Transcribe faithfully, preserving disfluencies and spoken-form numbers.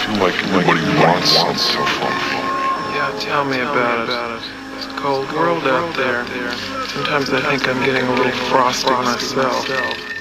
feel like everybody wants something from me. Yeah, tell me about it. It's a cold world out there. Sometimes I think I'm getting a little frosty myself.